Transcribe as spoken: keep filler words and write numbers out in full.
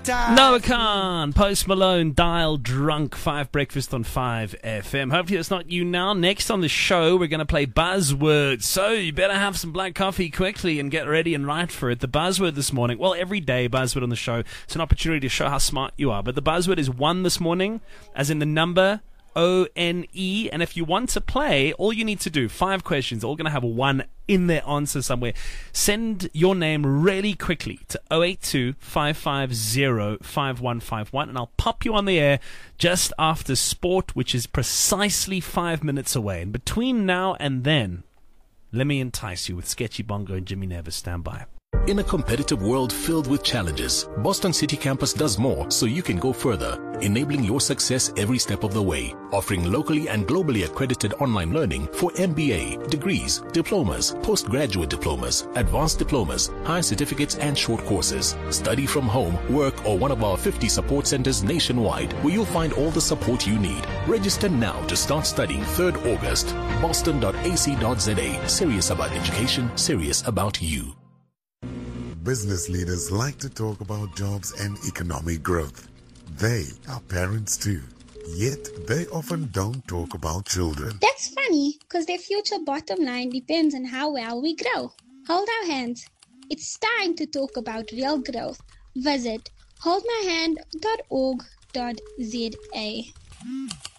Noah Khan, Post Malone, Dial Drunk, five Breakfast on five F M. Hopefully it's not you now. Next on the show, we're going to play buzzwords. So you better have some black coffee quickly and get ready and write for it. The buzzword this morning, well, every day buzzword on the show. It's an opportunity to show how smart you are. But the buzzword is one this morning, as in the number O N E. And if you want to play, all you need to do, five questions, all going to have a one in their answer somewhere. Send your name really quickly to oh eight two, five five zero, five one five one and I'll pop you on the air just after sport, which is precisely five minutes away. And between now and then, let me entice you with Sketchy Bongo and Jimmy Nevis. Stand by. In a competitive world filled with challenges, Boston City Campus does more so you can go further, enabling your success every step of the way, offering locally and globally accredited online learning for M B A, degrees, diplomas, postgraduate diplomas, advanced diplomas, higher certificates and short courses. Study from home, work or one of our fifty support centers nationwide where you'll find all the support you need. Register now to start studying third August. boston dot a c dot z a. Serious about education, serious about you. Business leaders like to talk about jobs and economic growth. They are parents too. Yet, they often don't talk about children. That's funny, because their future bottom line depends on how well we grow. Hold our hands. It's time to talk about real growth. Visit hold my hand dot org dot z a.